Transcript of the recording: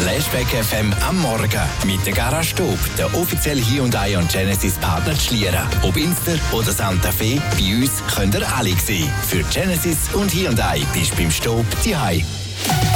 Flashback FM am Morgen mit der Garage Staub, der offizielle Hyundai und Genesis Partner zu Schlieren. Ob Inster oder Santa Fe, bei uns könnt ihr alle sehen. Für Genesis und Hyundai bist du beim Staub zu Hause.